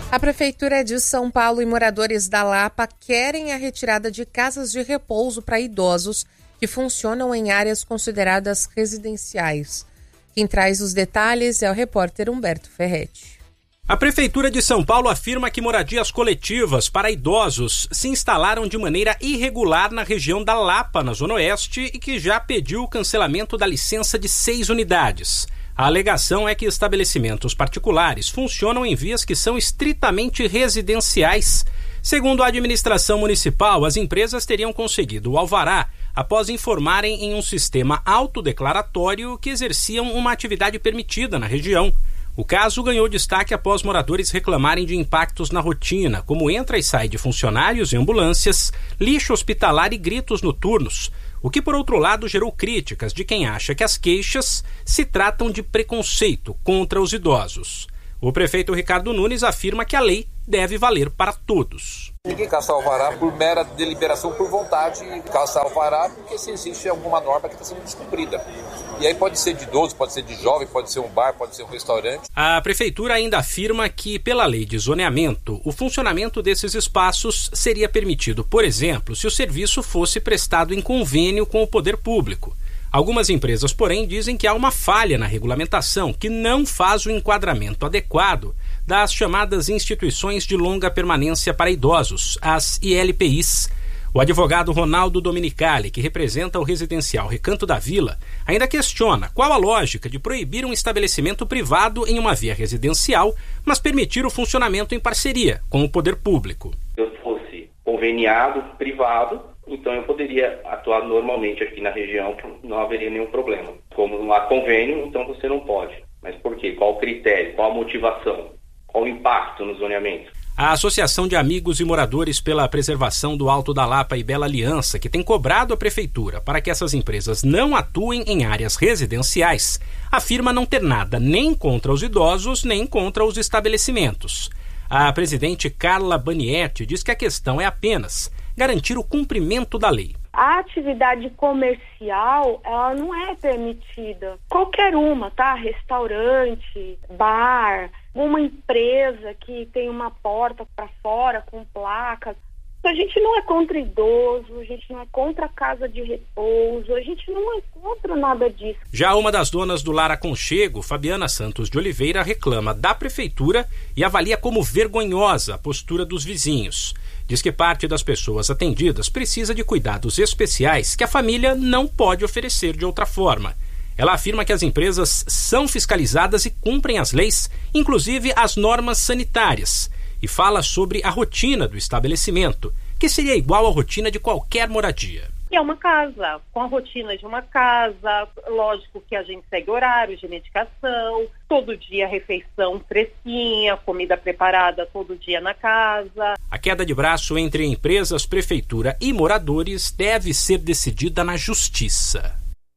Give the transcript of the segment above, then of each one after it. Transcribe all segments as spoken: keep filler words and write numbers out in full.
A Prefeitura de São Paulo e moradores da Lapa querem a retirada de casas de repouso para idosos que funcionam em áreas consideradas residenciais. Quem traz os detalhes é o repórter Humberto Ferretti. A Prefeitura de São Paulo afirma que moradias coletivas para idosos se instalaram de maneira irregular na região da Lapa, na Zona Oeste, e que já pediu o cancelamento da licença de seis unidades. A alegação é que estabelecimentos particulares funcionam em vias que são estritamente residenciais. Segundo a administração municipal, as empresas teriam conseguido o alvará após informarem em um sistema autodeclaratório que exerciam uma atividade permitida na região. O caso ganhou destaque após moradores reclamarem de impactos na rotina, como entra e sai de funcionários e ambulâncias, lixo hospitalar e gritos noturnos, o que, por outro lado, gerou críticas de quem acha que as queixas se tratam de preconceito contra os idosos. O prefeito Ricardo Nunes afirma que a lei deve valer para todos. Ninguém caça alvará por mera deliberação, por vontade, caça alvará porque se existe alguma norma que está sendo descumprida. E aí pode ser de idoso, pode ser de jovem, pode ser um bar, pode ser um restaurante. A prefeitura ainda afirma que, pela lei de zoneamento, o funcionamento desses espaços seria permitido, por exemplo, se o serviço fosse prestado em convênio com o poder público. Algumas empresas, porém, dizem que há uma falha na regulamentação que não faz o enquadramento adequado das chamadas instituições de longa permanência para idosos, as I L P Is. O advogado Ronaldo Dominicali, que representa o residencial Recanto da Vila, ainda questiona qual a lógica de proibir um estabelecimento privado em uma via residencial, mas permitir o funcionamento em parceria com o poder público. Se eu fosse conveniado, privado, então eu poderia atuar normalmente aqui na região, não haveria nenhum problema. Como não há convênio, então você não pode. Mas por quê? Qual o critério? Qual a motivação? Qual o impacto no zoneamento? A Associação de Amigos e Moradores pela Preservação do Alto da Lapa e Bela Aliança, que tem cobrado a Prefeitura para que essas empresas não atuem em áreas residenciais, afirma não ter nada nem contra os idosos, nem contra os estabelecimentos. A presidente Carla Banietti diz que a questão é apenas garantir o cumprimento da lei. A atividade comercial, ela não é permitida. Qualquer uma, tá? Restaurante, bar, uma empresa que tem uma porta para fora com placas. A gente não é contra idoso, a gente não é contra a casa de repouso, a gente não é contra nada disso. Já uma das donas do Lar Aconchego, Fabiana Santos de Oliveira, reclama da prefeitura e avalia como vergonhosa a postura dos vizinhos. Diz que parte das pessoas atendidas precisa de cuidados especiais que a família não pode oferecer de outra forma. Ela afirma que as empresas são fiscalizadas e cumprem as leis, inclusive as normas sanitárias, e fala sobre a rotina do estabelecimento, que seria igual à rotina de qualquer moradia. É uma casa, com a rotina de uma casa, lógico que a gente segue horários de medicação, todo dia refeição fresquinha, comida preparada todo dia na casa. A queda de braço entre empresas, prefeitura e moradores deve ser decidida na justiça.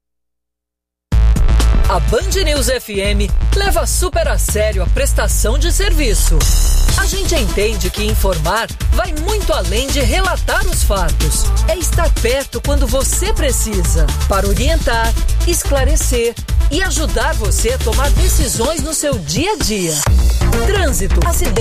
A Band News F M leva super a sério a prestação de serviço. A gente entende que informar vai muito além de relatar os fatos. É estar perto quando você precisa, para orientar, esclarecer e ajudar você a tomar decisões no seu dia a dia. Trânsito, acidente.